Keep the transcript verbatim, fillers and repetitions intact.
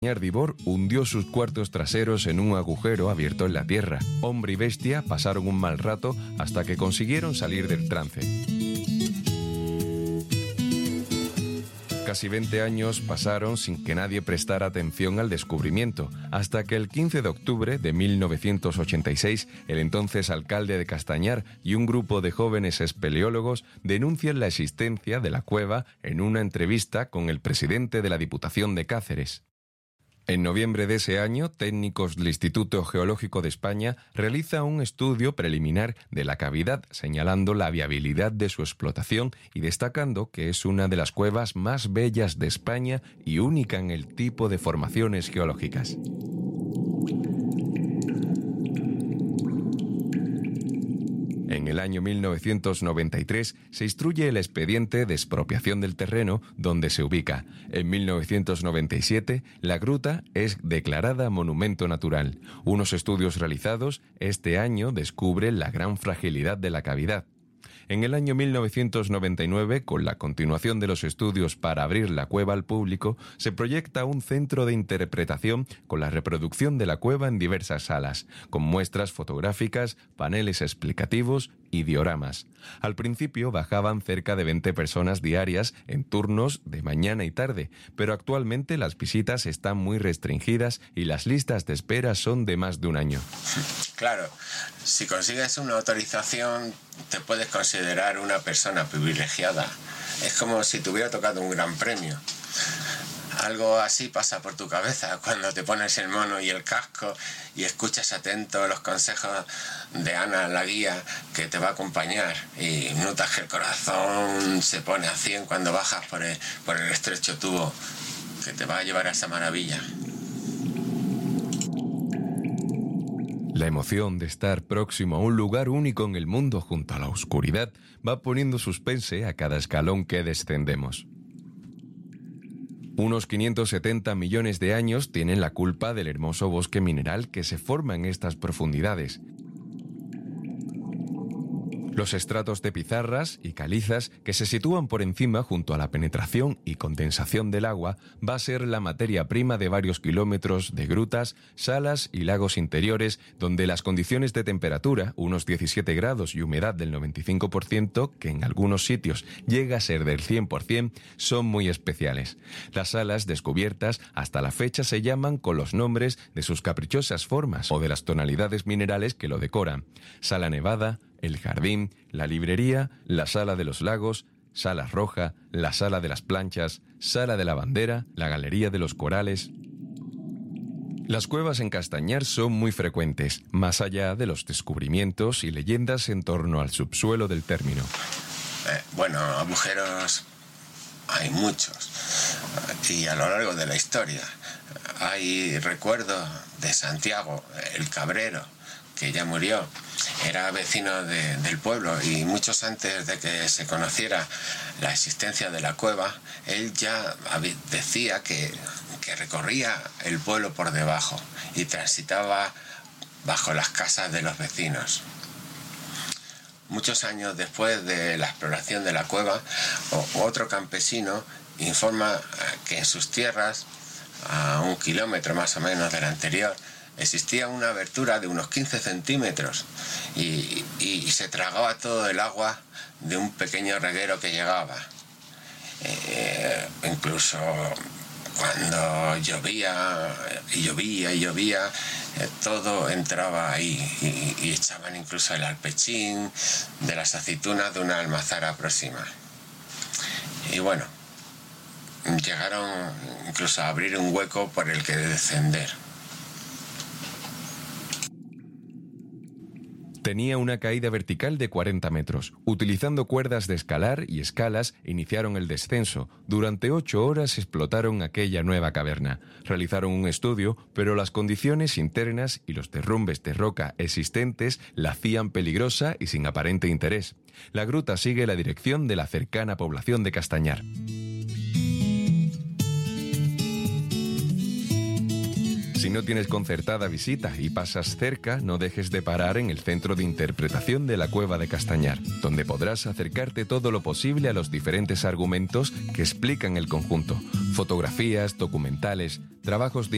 Ardibor hundió sus cuartos traseros en un agujero abierto en la tierra. Hombre y bestia pasaron un mal rato hasta que consiguieron salir del trance. Casi veinte años pasaron sin que nadie prestara atención al descubrimiento, hasta que el quince de octubre de mil novecientos ochenta y seis, el entonces alcalde de Castañar y un grupo de jóvenes espeleólogos denuncian la existencia de la cueva en una entrevista con el presidente de la Diputación de Cáceres. En noviembre de ese año, técnicos del Instituto Geológico de España realizan un estudio preliminar de la cavidad, señalando la viabilidad de su explotación y destacando que es una de las cuevas más bellas de España y única en el tipo de formaciones geológicas. En el año mil novecientos noventa y tres se instruye el expediente de expropiación del terreno donde se ubica. En mil novecientos noventa y siete, la gruta es declarada monumento natural. Unos estudios realizados este año descubren la gran fragilidad de la cavidad. En el año mil novecientos noventa y nueve, con la continuación de los estudios para abrir la cueva al público, se proyecta un centro de interpretación con la reproducción de la cueva en diversas salas, con muestras fotográficas, paneles explicativos y dioramas. Al principio bajaban cerca de veinte personas diarias en turnos de mañana y tarde, pero actualmente las visitas están muy restringidas y las listas de espera son de más de un año. Claro, si consigues una autorización te puedes considerar una persona privilegiada. Es como si te hubiera tocado un gran premio. Algo así pasa por tu cabeza cuando te pones el mono y el casco y escuchas atento los consejos de Ana, la guía, que te va a acompañar, y notas que el corazón se pone a cien cuando bajas por el, por el estrecho tubo que te va a llevar a esa maravilla. La emoción de estar próximo a un lugar único en el mundo junto a la oscuridad va poniendo suspense a cada escalón que descendemos. Unos quinientos setenta millones de años tienen la culpa del hermoso bosque mineral que se forma en estas profundidades. Los estratos de pizarras y calizas que se sitúan por encima junto a la penetración y condensación del agua va a ser la materia prima de varios kilómetros de grutas, salas y lagos interiores donde las condiciones de temperatura, unos diecisiete grados y humedad del noventa y cinco por ciento, que en algunos sitios llega a ser del cien por ciento, son muy especiales. Las salas descubiertas hasta la fecha se llaman con los nombres de sus caprichosas formas o de las tonalidades minerales que lo decoran: Sala Nevada, el Jardín, la Librería, la Sala de los Lagos, Sala Roja, la Sala de las Planchas, Sala de la Bandera, la Galería de los Corales. Las cuevas en Castañar son muy frecuentes, más allá de los descubrimientos y leyendas en torno al subsuelo del término. Eh, bueno, agujeros hay muchos, y a lo largo de la historia hay recuerdos de Santiago, el Cabrero, que ya murió. Era vecino de, del pueblo, y muchos antes de que se conociera la existencia de la cueva, él ya decía que, que recorría el pueblo por debajo y transitaba bajo las casas de los vecinos. Muchos años después de la exploración de la cueva, otro campesino informa que en sus tierras, a un kilómetro más o menos de la anterior, existía una abertura de unos quince centímetros y, y se tragaba todo el agua de un pequeño reguero que llegaba. Eh, incluso cuando llovía y llovía y llovía, eh, todo entraba ahí, y, y echaban incluso el alpechín de las aceitunas de una almazara próxima. Y bueno, llegaron incluso a abrir un hueco por el que descender. Tenía una caída vertical de cuarenta metros. Utilizando cuerdas de escalar y escalas, iniciaron el descenso. Durante ocho horas explotaron aquella nueva caverna. Realizaron un estudio, pero las condiciones internas y los derrumbes de roca existentes la hacían peligrosa y sin aparente interés. La gruta sigue la dirección de la cercana población de Castañar. Si no tienes concertada visita y pasas cerca, no dejes de parar en el Centro de Interpretación de la Cueva de Castañar, donde podrás acercarte todo lo posible a los diferentes argumentos que explican el conjunto: fotografías, documentales, trabajos de